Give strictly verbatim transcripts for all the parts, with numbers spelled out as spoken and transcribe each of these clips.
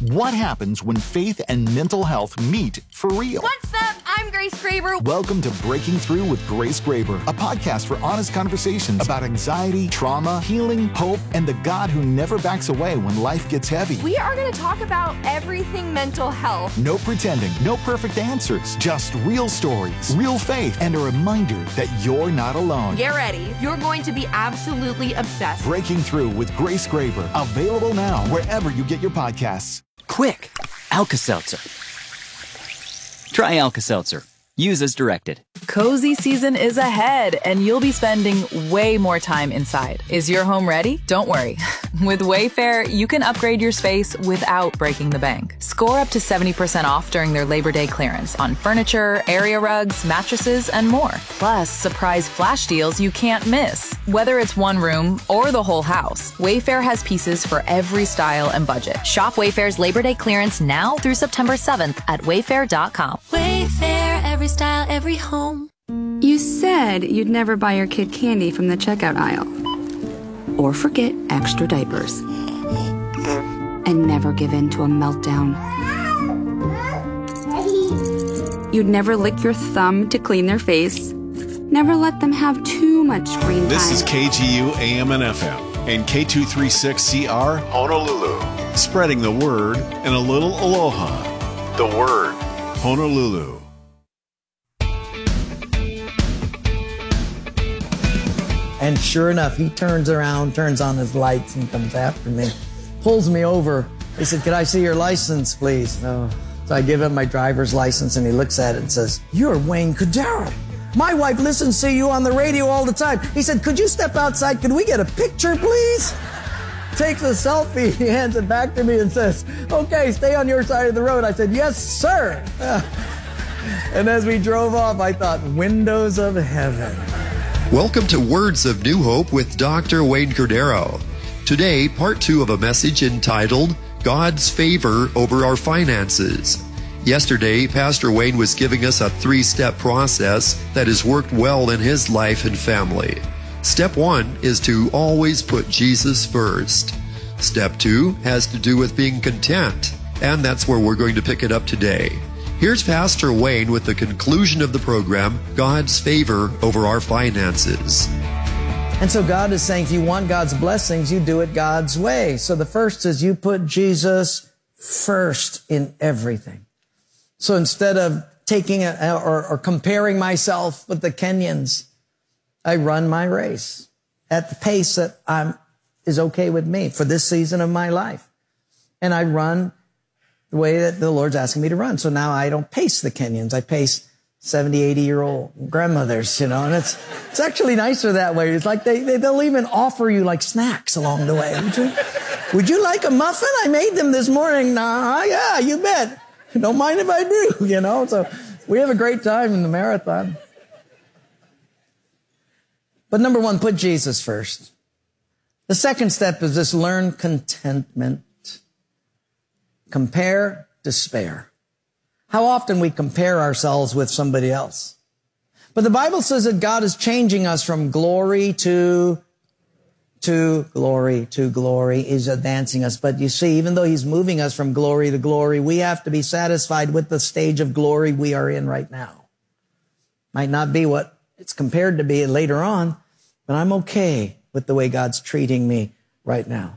What happens when faith and mental health meet for real? What's up? I'm Grace Graber. Welcome to Breaking Through with Grace Graber, a podcast for honest conversations about anxiety, trauma, healing, hope, and the God who never backs away when life gets heavy. We are going to talk about everything mental health. No pretending, no perfect answers, just real stories, real faith, and a reminder that you're not alone. Get ready. You're going to be absolutely obsessed. Breaking Through with Grace Graber, available now wherever you get your podcasts. Quick, Alka-Seltzer. Try Alka-Seltzer. Use as directed. Cozy season is ahead, and you'll be spending way more time inside. Is your home ready? Don't worry. With Wayfair, you can upgrade your space without breaking the bank. Score up to seventy percent off during their Labor Day clearance on furniture, area rugs, mattresses, and more. Plus, surprise flash deals you can't miss. Whether it's one room or the whole house, Wayfair has pieces for every style and budget. Shop Wayfair's Labor Day clearance now through September seventh at wayfair dot com. Wayfair, every style, every home. You said you'd never buy your kid candy from the checkout aisle. Or forget extra diapers. And never give in to a meltdown. You'd never lick your thumb to clean their face. Never let them have too much screen time. This is K G U A M and F M and K two thirty-six C R Honolulu. Spreading the word and a little aloha. The word, Honolulu. And sure enough, he turns around, turns on his lights, and comes after me. Pulls me over. He said, "Could I see your license, please?" Oh. So I give him my driver's license, and he looks at it and says, "You're Wayne Cordero. My wife listens to you on the radio all the time." He said, "Could you step outside? Could we get a picture, please?" Takes a selfie. He hands it back to me and says, "Okay, stay on your side of the road." I said, "Yes, sir." And as we drove off, I thought, windows of heaven. Welcome to Words of New Hope with Doctor Wayne Cordero. Today, part two of a message entitled, God's Favor Over Our Finances. Yesterday, Pastor Wayne was giving us a three-step process that has worked well in his life and family. Step one is to always put Jesus first. Step two has to do with being content, and that's where we're going to pick it up today. Here's Pastor Wayne with the conclusion of the program, God's Favor Over Our Finances. And so God is saying, if you want God's blessings, you do it God's way. So the first is you put Jesus first in everything. So instead of taking a, or, or comparing myself with the Kenyans, I run my race at the pace that I'm, is okay with me for this season of my life. And I run the way that the Lord's asking me to run. So now I don't pace the Kenyans. I pace seventy, eighty year old grandmothers, you know, and it's, it's actually nicer that way. It's like they, they, they'll even offer you like snacks along the way. Would you, would you like a muffin? I made them this morning. Nah, yeah, you bet. Don't mind if I do, you know, so we have a great time in the marathon. But number one, put Jesus first. The second step is this: learn contentment. Compare, despair. How often we compare ourselves with somebody else. But the Bible says that God is changing us from glory to, to glory to glory. He's advancing us. But you see, even though He's moving us from glory to glory, we have to be satisfied with the stage of glory we are in right now. Might not be what it's compared to be later on, but I'm okay with the way God's treating me right now.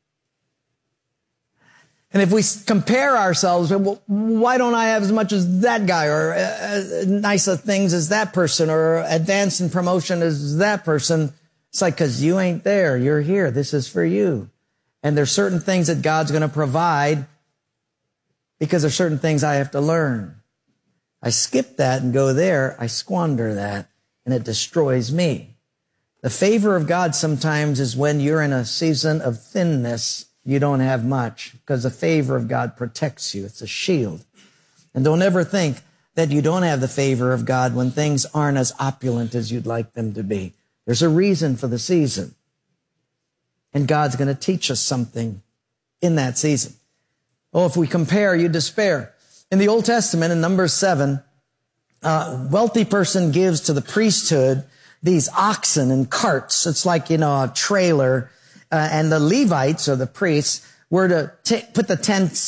And if we compare ourselves, well, why don't I have as much as that guy, or uh, nicer things as that person, or advance in promotion as that person? It's like, because you ain't there, you're here. This is for you. And there's certain things that God's going to provide because there's certain things I have to learn. I skip that and go there, I squander that, and it destroys me. The favor of God sometimes is when you're in a season of thinness. You don't have much, because the favor of God protects you. It's a shield. And don't ever think that you don't have the favor of God when things aren't as opulent as you'd like them to be. There's a reason for the season. And God's going to teach us something in that season. Oh, if we compare, you despair. In the Old Testament, in Numbers seven, a wealthy person gives to the priesthood these oxen and carts. It's like, you know, a trailer. Uh, and the Levites, or the priests, were to t- put the ten